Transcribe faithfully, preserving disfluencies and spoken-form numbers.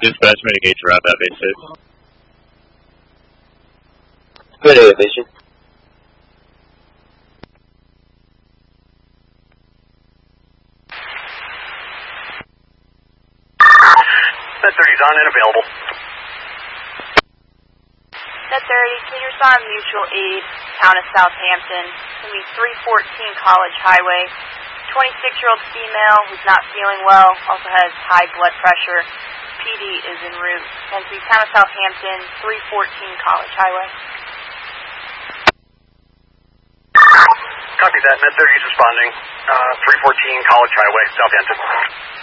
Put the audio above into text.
Dispatch mitigate around that base hit. Good elevation. Med thirty's on and available. Med thirty, can you respond to mutual aid, town of Southampton, to me three fourteen College Highway. twenty-six-year-old female who's not feeling well, also has high blood pressure. P D is en route. And to town of Southampton, three fourteen College Highway. Copy that. Med thirty's responding. Uh, three fourteen College Highway, Southampton.